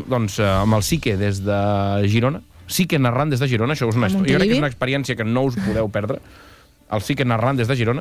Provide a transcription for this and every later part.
amb el Sique des de Girona, Sique narrant des de Girona, això és jo crec que és una experiència que no us podeu perdre, el Sique narrant des de Girona,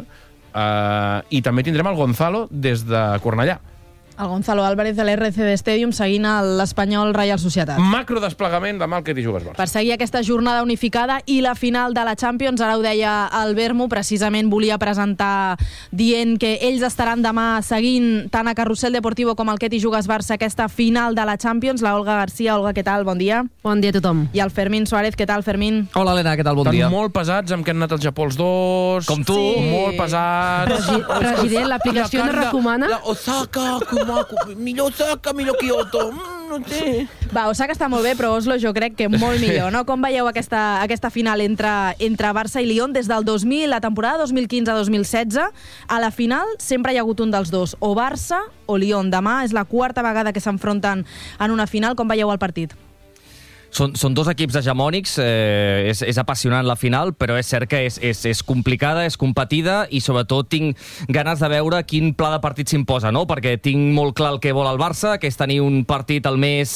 i també tindrem el Gonzalo des de Cornellà. El Gonzalo Álvarez de l'RCD Stadium seguint l'Espanyol Reial Societat. Macro desplegament demà al Ketty Jugues Barça. Per seguir aquesta jornada unificada i la final de la Champions, ara ho deia el Bermo, precisament volia presentar dient que ells estaran demà seguint tant a Carrusel Deportivo com al Ketty Jugues Barça aquesta final de la Champions. La Olga García. Olga, què tal? Bon dia. Bon dia a tothom. I el Fermín Suárez. Què tal, Fermín? Hola, Helena, què tal? Bon dia. Estan molt pesats amb que han anat al Japó els dos. Com tu. Sí. Molt pesats. President, l'aplicació no recomana... La Osaka, millor Osaka, millor Kyoto. No sé. Va, Osaka està molt bé, però Oslo jo crec que molt millor, no? Com veieu aquesta final entre Barça i Lyon des del 2000, la temporada 2015-2016? A la final sempre hi ha hagut un dels dos, o Barça o Lyon. Demà és la quarta vegada que s'enfronten en una final. Com veieu el partit? Són dos equips hegemònics, és apassionant la final, però és cert que és complicada, és competida i sobretot tinc ganes de veure quin pla de partit s'imposa, no? Perquè tinc molt clar el que vol el Barça, que és tenir un partit el més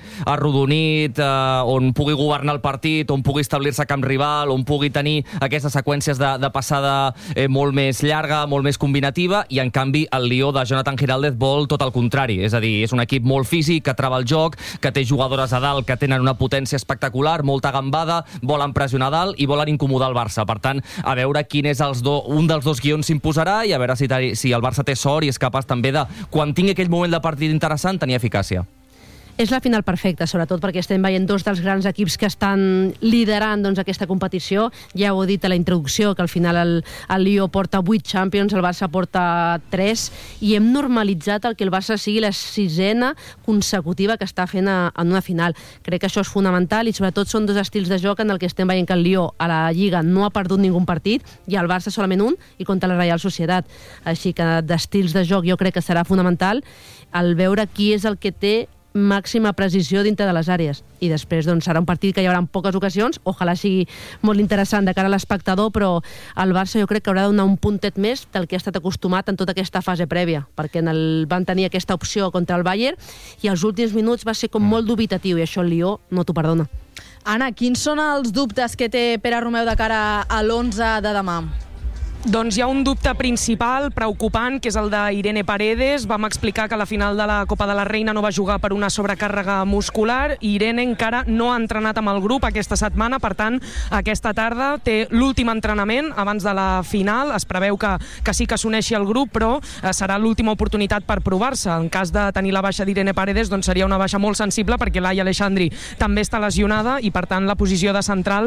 arrodonit, on pugui governar el partit, on pugui establir-se a camp rival, on pugui tenir aquestes seqüències de passada molt més llarga, molt més combinativa, i en canvi el Lió de Jonathan Giraldez vol tot el contrari, és a dir, és un equip molt físic, que trava el joc, que té jugadores a dalt que tenen una potència espectacular, molta gambada, volen pressionar dalt i volen incomodar el Barça. Per tant, a veure quin és un dels dos guions s'imposarà i a veure si el Barça té sort i és capaç també de, quan tingui aquell moment de partit interessant, tenir eficàcia. És la final perfecta, sobretot perquè estem veient dos dels grans equips que estan liderant aquesta competició. Ja ho he dit a la introducció, que al final el Lió porta 8 Champions, el Barça porta 3, i hem normalitzat el que el Barça sigui la 6ena consecutiva que està fent en una final. Crec que això és fonamental i sobretot són dos estils de joc en el que estem veient que el Lió a la Lliga no ha perdut ningú partit i el Barça solament un, i contra la Reial Societat. Així que d'estils de joc jo crec que serà fonamental el veure qui és el que té màxima precisió dintre de les àrees. I després serà un partit que hi haurà en poques ocasions, ojalà sigui molt interessant de cara a l'espectador, però el Barça jo crec que haurà de donar un puntet més del que ha estat acostumat en tota aquesta fase prèvia, perquè van tenir aquesta opció contra el Bayern i els últims minuts va ser com molt dubitatiu, i això el Lió no t'ho perdona. Anna, quins són els dubtes que té Pere Romeu de cara a l'11 de demà? Doncs hi ha un dubte principal, preocupant, que és el d'Irene Paredes. Vam explicar que a la final de la Copa de la Reina no va jugar per una sobrecàrrega muscular. Irene encara no ha entrenat amb el grup aquesta setmana, per tant, aquesta tarda té l'últim entrenament abans de la final. Es preveu que sí que s'uneixi al grup, però serà l'última oportunitat per provar-se. En cas de tenir la baixa d'Irene Paredes, doncs seria una baixa molt sensible, perquè Laia Aleixandri també està lesionada i, per tant, la posició de central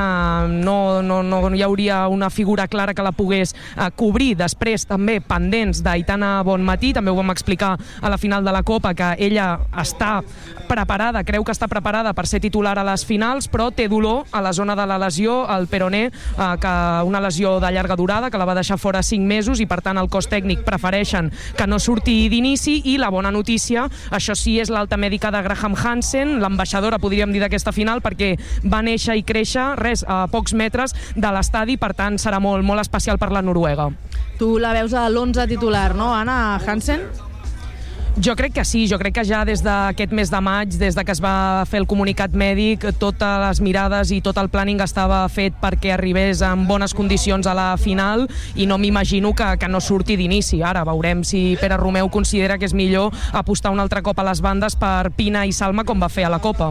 no hi hauria una figura clara que la pogués cobrir. Després també pendents d'Aitana Bonmatí, també ho vam explicar a la final de la Copa, que ella està preparada, creu que està preparada per ser titular a les finals, però té dolor a la zona de la lesió, al peroné, una lesió de llarga durada que la va deixar fora 5 mesos, i per tant el cos tècnic prefereixen que no surti d'inici. I la bona notícia, això sí, és l'alta mèdica de Graham Hansen, l'ambaixadora, podríem dir, d'aquesta final, perquè va néixer i créixer a pocs metres de l'estadi, per tant serà molt, molt especial per la noruega. Tu la veus a l'11 titular, no, Anna Hansen? Jo crec que sí, jo crec que ja des d'aquest mes de maig, des de que es va fer el comunicat mèdic, totes les mirades i tot el planning estava fet perquè arribés en bones condicions a la final, i no m'imagino que no surti d'inici. Ara veurem si Pere Romeu considera que és millor apostar un altre cop a les bandes per Pina i Salma, com va fer a la Copa.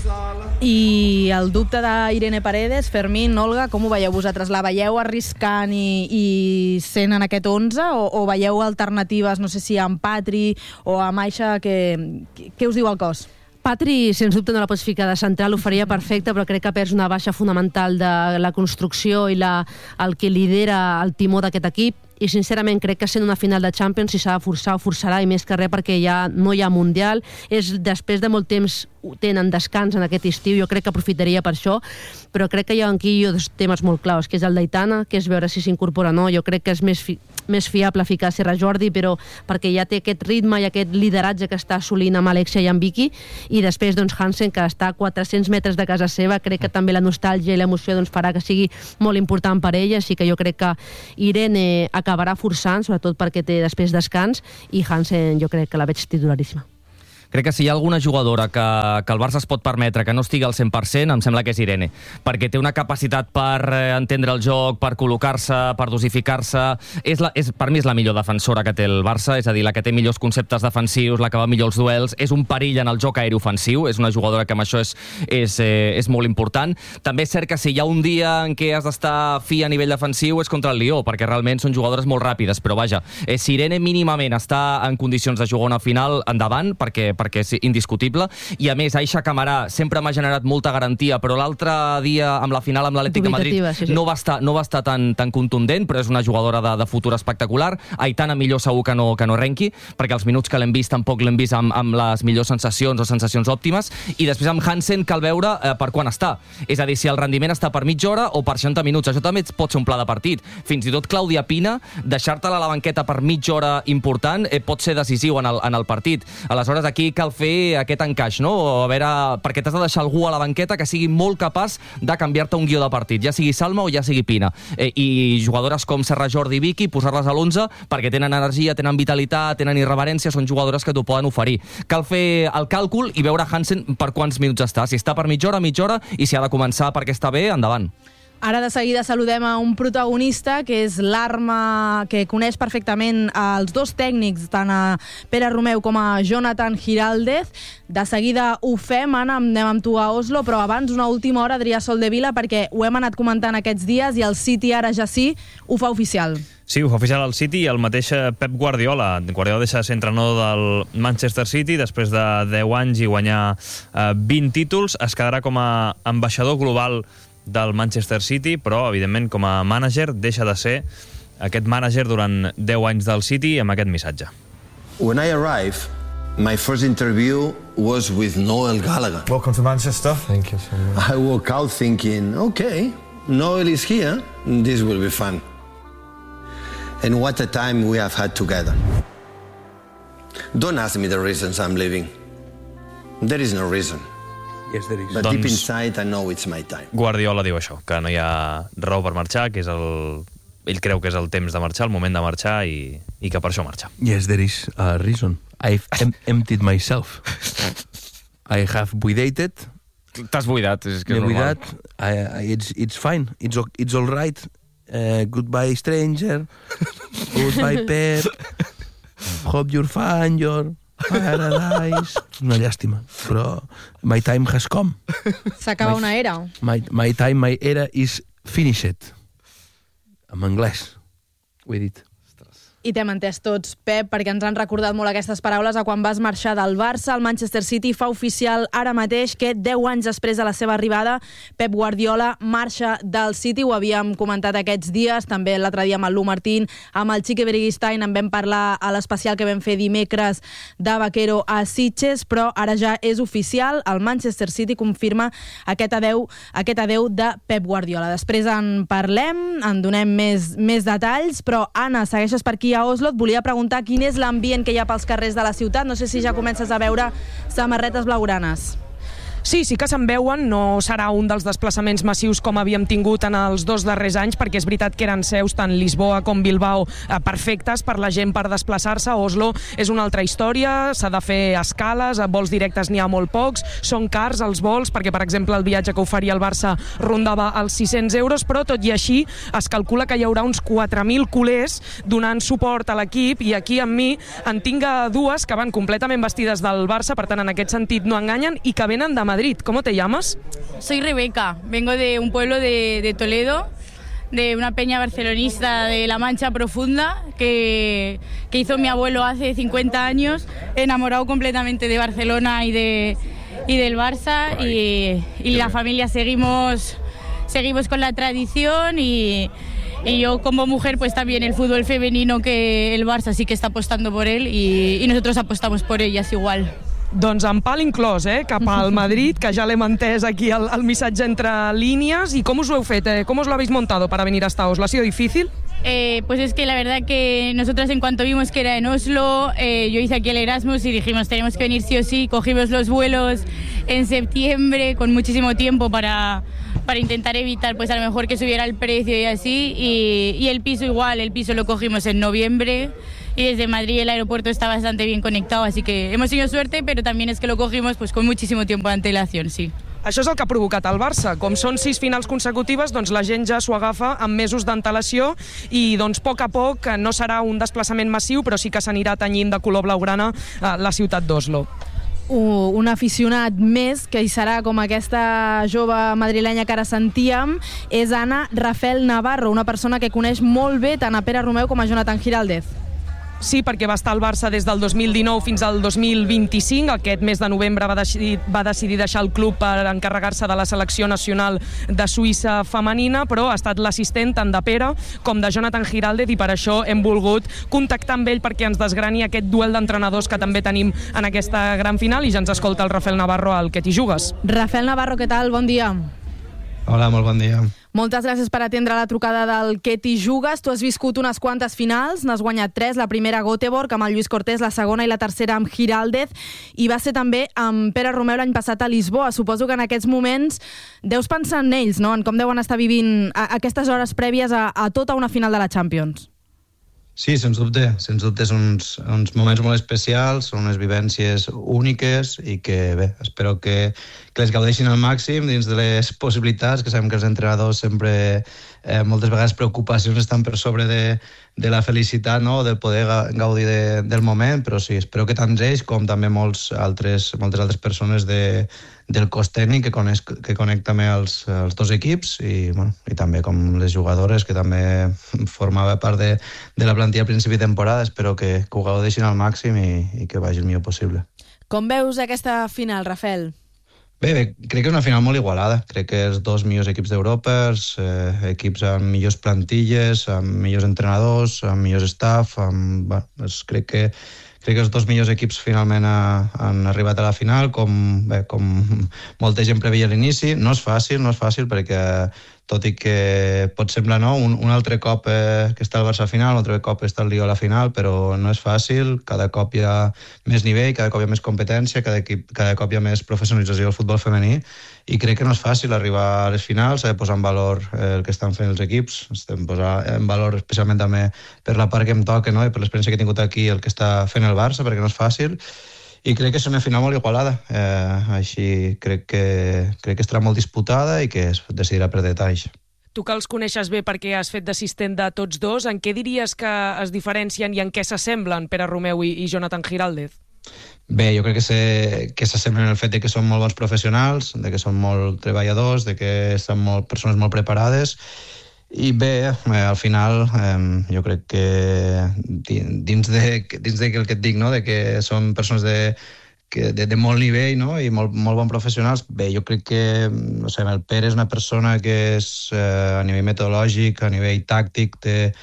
I el dubte d'Irene Paredes, Fermín, Olga, com ho veieu vosaltres? La veieu arriscant i sent en aquest 11 o veieu alternatives, no sé si amb Patri o amb Aixa? Què us diu el cos? Patri, sens dubte, no la pots ficar de central, ho faria perfecte, però crec que perds una baixa fonamental de la construcció i el que lidera el timó d'aquest equip. I sincerament crec que sent una final de Champions, si s'ha de forçar, ho forçarà, i més que res perquè ja no hi ha Mundial. Després de molt temps tenen descans en aquest estiu, jo crec que aprofitaria per això, però crec que hi ha aquí dos temes molt claus, que és el d'Aitana, que és veure si s'incorpora o no. Jo crec que és més fiable ficar Serra Jordi, però perquè ja té aquest ritme i aquest lideratge que està assolint amb Alexia i amb Vicky, i després Hansen, que està a 400 metres de casa seva. Crec que també la nostàlgia i l'emoció farà que sigui molt important per ella, així que jo crec que Irene acabarà forçant, sobretot perquè té després descans, i Hansen jo crec que la veig titularíssima. Crec que si hi ha alguna jugadora que el Barça es pot permetre que no estigui al 100%, em sembla que és Irene, perquè té una capacitat per entendre el joc, per col·locar-se, per dosificar-se. Per mi és la millor defensora que té el Barça, és a dir, la que té millors conceptes defensius, la que va millor els duels, és un perill en el joc aeri ofensiu, és una jugadora que amb això és molt important. També és cert que si hi ha un dia en què has d'estar fi a nivell defensiu és contra el Lió, perquè realment són jugadores molt ràpides, però vaja, si Irene mínimament està en condicions de jugar una final, endavant, perquè és indiscutible, i a més Aisha Camarà sempre m'ha generat molta garantia, però l'altre dia amb la final amb l'Atlètic de Madrid no va estar tan contundent, però és una jugadora de futur espectacular. Aitana millor segur que no renqui, perquè els minuts que l'hem vist tampoc l'hem vist amb les millors sensacions o sensacions òptimes, i després amb Hansen cal veure per quan està, és a dir, si el rendiment està per mitja hora o per 60 minuts, això també pot ser un pla de partit. Fins i tot Clàudia Pina, deixar-te-la a la banqueta per mitja hora important pot ser decisiu en el partit. Aleshores aquí cal fer aquest encaix, no? A veure, perquè t'has de deixar algú a la banqueta que sigui molt capaç de canviar-te un guió de partit, ja sigui Salma o ja sigui Pina. I jugadores com Serra Jordi i Vicky, posar-les a l'11 perquè tenen energia, tenen vitalitat, tenen irreverència, són jugadores que t'ho poden oferir. Cal fer el càlcul i veure Hansen per quants minuts està. Si està per mitja hora, i si ha de començar perquè està bé, endavant. Ara de seguida saludem a un protagonista que és l'Arma, que coneix perfectament els dos tècnics, tant a Pere Romeu com a Jonathan Giraldez. De seguida ho fem, Anna, anem amb tu a Oslo, però abans una última hora, Adrià Soldevila, perquè ho hem anat comentant aquests dies i el City ara ja sí ho fa oficial. Sí, ho fa oficial el City i el mateix Pep Guardiola. Guardiola deixa de ser entrenador del Manchester City després de 10 anys i guanyar 20 títols. Es quedarà com a ambaixador global del Manchester City, però, evidentment, com a mànager, deixa de ser aquest mànager durant 10 anys del City amb aquest missatge. When I arrived, my first interview was with Noel Gallagher. Welcome to Manchester. Thank you so much. I woke out thinking, okay, Noel is here, this will be fun. And what a time we have had together. Don't ask me the reasons I'm leaving. There is no reason. Yes, there is. But deep inside, I know it's my time. Guardiola diu això, que no hi ha raó per marxar, que és ell creu que és el temps de marxar, el moment de marxar, i que per això marxa. Yes, there is a reason. I've emptied myself. I have buidated. T'has buidat, és que és normal. It's fine. It's all right. Goodbye, stranger. Goodbye, Pep. Hope you're fine, your paradise. Una llàstima, però my time has come. S'acaba una era. My time, my era is finished. En anglès, ho he dit. I t'hem entès tots, Pep, perquè ens han recordat molt aquestes paraules a quan vas marxar del Barça. El Manchester City fa oficial ara mateix que 10 anys després de la seva arribada, Pep Guardiola marxa del City. Ho havíem comentat aquests dies, també l'altre dia amb el Lu Martín, amb el Xique Berguistain, en vam parlar a l'especial que vam fer dimecres de Vaquero a Sitges, però ara ja és oficial. El Manchester City confirma aquest adeu de Pep Guardiola. Després en parlem, en donem més detalls, però Anna, segueixes per aquí a Oslo. Et volia preguntar quin és l'ambient que hi ha pels carrers de la ciutat. No sé si ja comences a veure samarretes blaugranes. Sí que se'n veuen, no serà un dels desplaçaments massius com havíem tingut en els 2 darrers anys, perquè és veritat que eren seus tant Lisboa com Bilbao perfectes per la gent per desplaçar-se. Oslo és una altra història, s'ha de fer escales, vols directes n'hi ha molt pocs, són cars els vols, perquè per exemple el viatge que oferia el Barça rondava els 600 euros, però tot i així es calcula que hi haurà uns 4.000 culers donant suport a l'equip, i aquí amb mi en tinc dues que van completament vestides del Barça, per tant en aquest sentit no enganyen, i que venen de Madrid. ¿Cómo te llamas? Soy Rebeca, vengo de un pueblo de Toledo, de una peña barcelonista de la Mancha Profunda que hizo mi abuelo hace 50 años, enamorado completamente de Barcelona y del Barça, y la familia seguimos con la tradición, y yo como mujer pues también el fútbol femenino, que el Barça sí que está apostando por él, y nosotros apostamos por ellas igual. Doncs amb pal inclòs, cap al Madrid, que ja l'hem entès aquí el missatge entre línies. I com us ho heu fet? ¿Cómo os lo habéis montado para venir hasta Oslo? ¿Ha sido difícil? Pues es que la verdad que nosotras en cuanto vimos que era en Oslo, yo hice aquí el Erasmus y dijimos tenemos que venir sí o sí. Cogimos los vuelos en septiembre con muchísimo tiempo para intentar evitar pues a lo mejor que subiera el precio y así, y el piso igual, el piso lo cogimos en noviembre y desde Madrid el aeropuerto está bastante bien conectado, así que hemos tenido suerte, pero también es que lo cogimos pues con muchísimo tiempo de antelación, sí. Això és el que ha provocat el Barça. Com són 6 finals consecutives, doncs la gent ja s'ho agafa amb mesos d'antelació i doncs a poc no serà un desplaçament massiu, però sí que s'anirà tenyint de color blaugrana la ciutat d'Oslo. Un aficionat més, que hi serà com aquesta jove madrilenya que ara sentíem, és Ana Rafael Navarro, una persona que coneix molt bé tant a Pere Romeu com a Jonathan Giraldez. Sí, perquè va estar al Barça des del 2019 fins al 2025. Aquest mes de novembre va decidir deixar el club per encarregar-se de la selecció nacional de Suïssa femenina, però ha estat l'assistent tant de Pere com de Jonathan Giraldez i per això hem volgut contactar amb ell perquè ens desgrani aquest duel d'entrenadors que també tenim en aquesta gran final i ja ens escolta el Rafael Navarro al Que t'hi jugues. Rafael Navarro, què tal? Bon dia. Hola, molt bon dia. Moltes gràcies per atendre la trucada del Que t'hi jugues. Tu has viscut unes quantes finals, n'has guanyat 3, la primera a Göteborg amb el Lluís Cortés, la segona i la tercera amb Giraldez, i va ser també amb Pere Romeu l'any passat a Lisboa. Suposo que en aquests moments deus pensar en ells, no? En com deuen estar vivint aquestes hores prèvies a tota una final de la Champions. Sí, sens dubte. Sens dubte són uns moments molt especials, són unes vivències úniques i que, bé, espero que les gaudeixin al màxim dins de les possibilitats, que sabem que els entrenadors sempre moltes vegades preocupacions estan per sobre de la felicitat, no?, de poder gaudir del moment, però sí, espero que tant ells com també moltes altres persones del cos tècnic que conec també els dos equips i també com les jugadores que també formava part de la plantilla a principi de temporada, espero que ho gaudeixin al màxim i que vagi el millor possible. Com veus aquesta final, Rafael? Bé, crec que és una final molt igualada. Crec que els dos millors equips d'Europa, equips amb millors plantilles, amb millors entrenadors, amb millors staff, crec que els dos millors equips finalment han arribat a la final, com molta gent preveia a l'inici. No és fàcil perquè tot i que pot semblar un altre cop que està el Barça a final, un altre cop està el Lió a la final, però no és fàcil, cada cop hi ha més nivell, cada cop hi ha més competència, cada cop hi ha més professionalització del futbol femení, i crec que no és fàcil arribar a les finals, s'ha de posar en valor el que estan fent els equips, estem posant en valor especialment també per la part que em toca, no?, i per l'experiència que he tingut aquí el que està fent el Barça, perquè no és fàcil, i crec que és una final molt igualada, així crec que estarà molt disputada i que es decidirà per detalls. Tu que els coneixes bé perquè has fet d'assistent de tots dos, en què diries que es diferencien i en què s'assemblen Pere Romeu i Jonathan Giraldez? Bé, jo crec que s'assemblen en el fet de que són molt bons professionals, de que són molt treballadors, de que són persones molt preparades. I bé, al final jo crec que dins de el que et dic, no?, de que són persones de molt nivell, no?, i molt bons professionals, bé, jo crec que el Pere és una persona que és a nivell metodològic, a nivell tàctic, té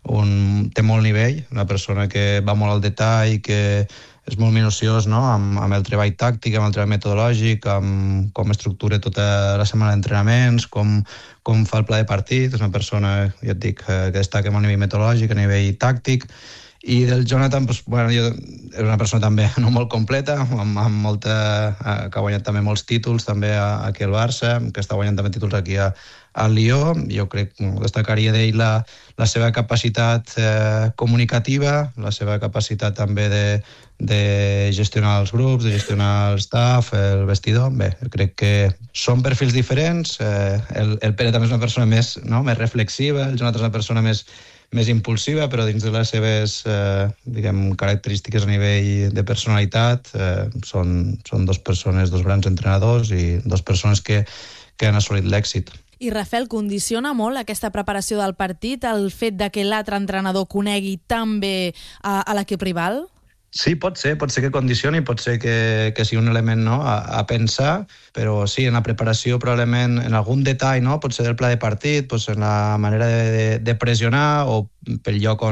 molt nivell, una persona que va molt al detall, que és molt minuciós, no?, amb el treball tàctic, amb el treball metodològic, amb com estructura tota la setmana d'entrenaments, com fa el pla de partit. És una persona, ja et dic, que destaca a nivell metodològic, a nivell tàctic. I del Jonathan, és una persona també no molt completa, que ha guanyat també molts títols també aquí al Barça, que està guanyant també títols aquí al Lió. Jo crec que destacaria d'ell la seva capacitat comunicativa, la seva capacitat també de gestionar els grups, de gestionar el staff, el vestidor. Bé, crec que són perfils diferents. El Pere també és una persona més reflexiva, el Jonathan és una persona més impulsiva, però dins de les seves característiques a nivell de personalitat són dos persones, dos grans entrenadors i dos persones que han assolit l'èxit. I Rafael, condiciona molt aquesta preparació del partit el fet de que l'altre entrenador conegui tan bé a l'equip rival? Sí, pot ser que condicioni, pot ser que sigui un element, no?, a pensar, però sí, en la preparació probablement en algun detall, no?, pot ser del pla de partit, en la manera de pressionar o pel lloc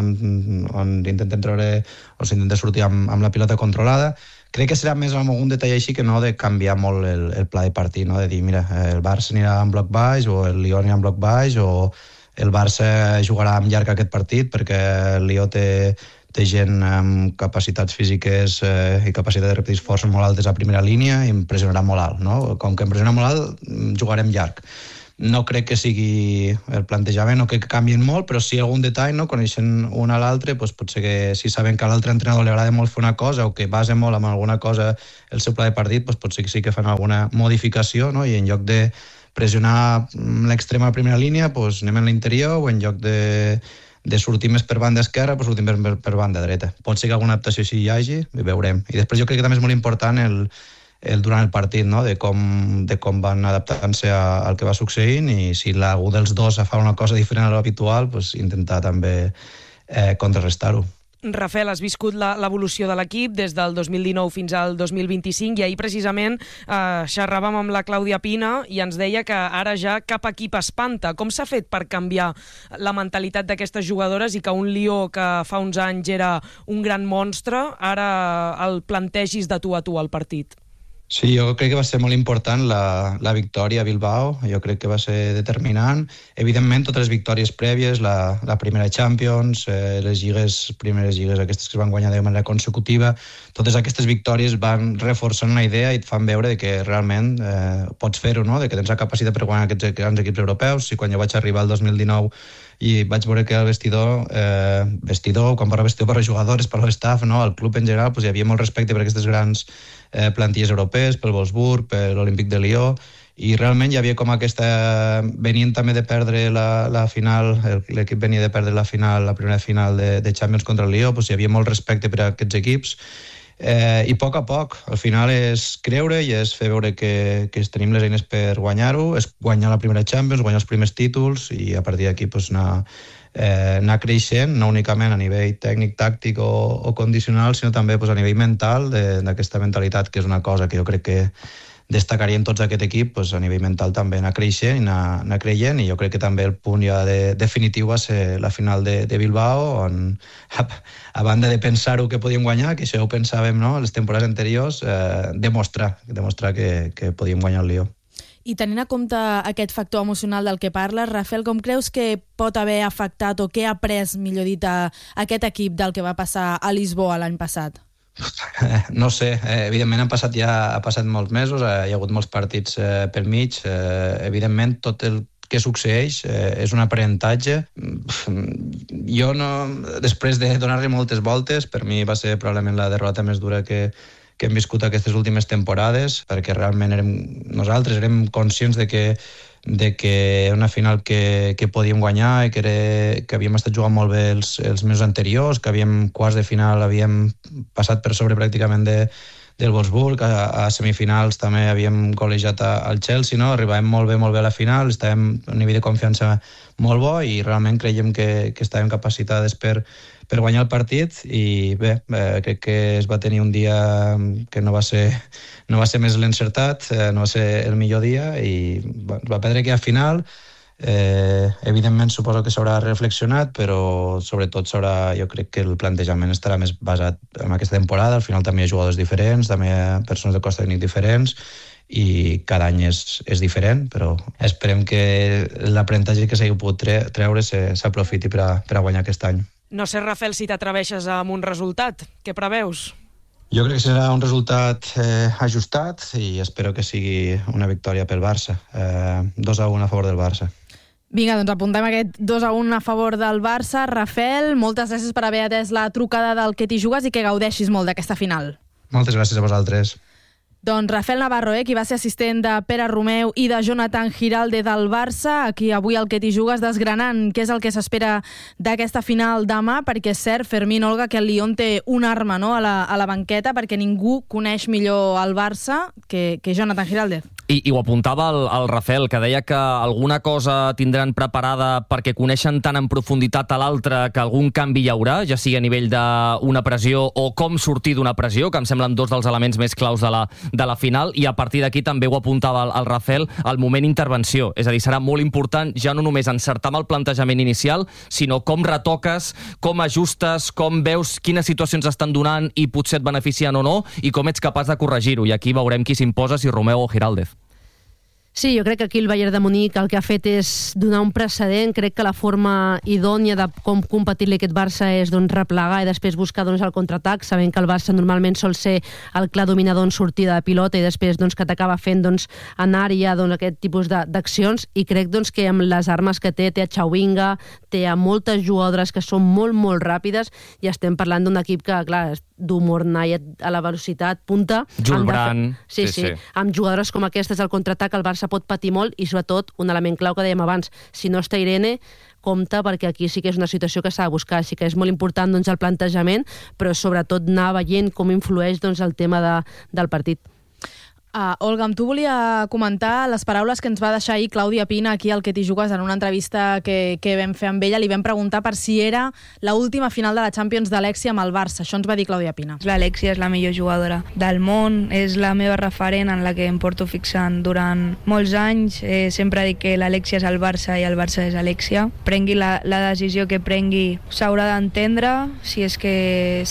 on intentem treure o s'intenta sortir amb la pilota controlada. Crec que serà més en algun detall així que no de canviar molt el pla de partit, no?, de dir, mira, el Barça anirà en bloc baix o el Lió anirà en bloc baix o el Barça jugarà amb llarg aquest partit perquè el Lió té gent amb capacitats físiques i capacitat de repetits forces molt altes a primera línia i em pressionarà molt alt, no? Com que em pressiona molt alt, jugarem llarg. no crec que sigui el plantejament, no crec que canvien molt, però sí algun detall, no? Coneixent un a l'altre, doncs potser que si saben que a l'altre entrenador li agrada molt fer una cosa o que basa molt en alguna cosa el seu pla de partit, doncs potser que sí que fan alguna modificació, no? I en lloc de pressionar l'extrema primera línia, doncs anem en l'interior, o en lloc de sortir més per banda esquerra, doncs sortim per banda dreta. Pot ser que alguna adaptació així hi hagi, i veurem. I després jo crec que també és molt important durant el partit, no? de com van adaptant-se al que va succeint, i si algú dels dos fa una cosa diferent a l'habitual, doncs intentar també contrarrestar-ho. Rafael, has viscut l'evolució de l'equip des del 2019 fins al 2025 i ahir precisament xerràvem amb la Clàudia Pina i ens deia que ara ja cap equip espanta. Com s'ha fet per canviar la mentalitat d'aquestes jugadores i que un Lió que fa uns anys era un gran monstre ara el plantegis de tu a tu al partit? Sí, jo crec que va ser molt important la victòria a Bilbao, jo crec que va ser determinant. Evidentment, totes les victòries prèvies, la primera Champions, les primeres lligues aquestes que es van guanyar de manera consecutiva, totes aquestes victòries van reforçant una idea i et fan veure que realment pots fer-ho, no? De que tens la capacitat per guanyar aquests grans equips europeus. I quan jo vaig arribar al 2019 i vaig veure que el vestidor, quan parlo vestidor per als jugadors, per l'estaf, no? El club en general, hi havia molt respecte per aquestes grans plantilles europees, pel Wolfsburg, per l'Olímpic de Lió, i realment hi havia com aquesta... Venien també de perdre la final, l'equip venia de perdre la primera final de Champions contra el Lió, hi havia molt respecte per a aquests equips, i a poc, al final és creure i és fer veure que tenim les eines per guanyar-ho, és guanyar la primera Champions, guanyar els primers títols, i a partir d'aquí anar creixent, no únicament a nivell tècnic, tàctic o condicional, sinó també a nivell mental, d'aquesta mentalitat, que és una cosa que jo crec que destacaríem tots aquest equip, a nivell mental també anar creixent i anar creient, i jo crec que també el punt ja definitiu va ser la final de Bilbao, on a banda de pensar-ho que podíem guanyar, que això ho pensàvem, no?, les temporades anteriors, demostrar que podíem guanyar el Lió. I tenint en compte aquest factor emocional del que parles, Rafael, com creus que pot haver afectat o què ha après, millor dit, aquest equip del que va passar a Lisboa l'any passat? No sé, evidentment ha passat molts mesos, hi ha hagut molts partits pel mig, evidentment tot el que succeeix és un aprenentatge. Jo no, després de donar-li moltes voltes, per mi va ser probablement la derrota més dura que hem viscut aquestes últimes temporades, perquè realment nosaltres érem conscients de que era una final que podíem guanyar i que havíem estat jugant molt bé els mesos anteriors, que quarts de final havíem passat per sobre pràcticament del Wolfsburg, a semifinals també havíem golejat al Chelsea, no? Arribàvem molt bé a la final, estàvem a un nivell de confiança molt bo i realment creiem que estàvem capacitades per guanyar el partit, i bé, crec que es va tenir un dia que no va ser més l'encertat, no va ser el millor dia, i va perdre aquella final. Evidentment suposo que s'haurà reflexionat, però sobretot jo crec que el plantejament estarà més basat en aquesta temporada. Al final també hi ha jugadors diferents, també hi ha persones de cos tècnic diferents, i cada any és diferent, però esperem que l'aprenentatge que s'hagi pogut treure s'aprofiti per a guanyar aquest any. No sé, Rafael, si t'atreveixes amb un resultat. Què preveus? Jo crec que serà un resultat ajustat i espero que sigui una victòria pel Barça. 2-1 a favor del Barça. Vinga, doncs apuntem aquest 2-1 a favor del Barça. Rafael, moltes gràcies per haver atès la trucada del Que t'hi jugues i que gaudeixis molt d'aquesta final. Moltes gràcies a vosaltres. Doncs Rafael Navarro, qui va ser assistent de Pere Romeu i de Jonathan Giralde del Barça, aquí avui al Que t'hi jugues desgranant què és el que s'espera d'aquesta final demà, perquè és cert, Fermín, Olga, que el Lyon té una arma, no?, a la banqueta, perquè ningú coneix millor el Barça que Jonathan Giralde. I ho apuntava el Rafael, que deia que alguna cosa tindran preparada perquè coneixen tan en profunditat a l'altre que algun canvi hi haurà, ja sigui a nivell d'una pressió o com sortir d'una pressió, que em semblen dos dels elements més claus de la final, i a partir d'aquí també ho apuntava el Rafael, el moment intervenció. És a dir, serà molt important ja no només encertar amb el plantejament inicial, sinó com retoques, com ajustes, com veus quines situacions estan donant i potser et beneficien o no, i com ets capaç de corregir-ho. I aquí veurem qui s'imposa, si Romeu o Giraldez. Sí, jo crec que aquí el Bayern de Munic el que ha fet és donar un precedent. Crec que la forma idònia de com competir-li aquest Barça és replegar i després buscar el contraatac, sabent que el Barça normalment sol ser el clar dominador en sortida de pilota i després que t'acaba fent en àrea aquest tipus d'accions, i crec que amb les armes que té a Chawinga, té a moltes jugadores que són molt, molt ràpides, i estem parlant d'un equip que, clar, d'humor Nayet a la velocitat punta. Jules Brand. Sí. Amb jugadores com aquestes al contraatac el Barça pot patir molt, i sobretot un element clau que dèiem abans, si no està Irene, compte, perquè aquí sí que és una situació que s'ha de buscar, així que és molt important el plantejament, però sobretot anar veient com influeix el tema del partit. Olga, amb tu volia comentar les paraules que ens va deixar ahir Clàudia Pina aquí al Que t'hi jugues en una entrevista que vam fer amb ella. Li vam preguntar per si era l'última final de la Champions d'Alexia amb el Barça. Això ens va dir Clàudia Pina. L'Alexia és la millor jugadora del món, és la meva referent en la que em porto fixant durant molts anys. Sempre dic que l'Alexia és el Barça i el Barça és Alexia. Prengui la decisió que prengui, s'haurà d'entendre si és que